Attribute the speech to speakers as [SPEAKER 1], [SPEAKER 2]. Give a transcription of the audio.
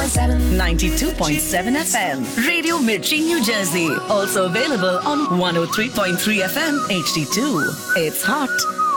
[SPEAKER 1] 92.7 FM. Radio Mirchi, New Jersey. Also available on 103.3 FM HD2. It's hot,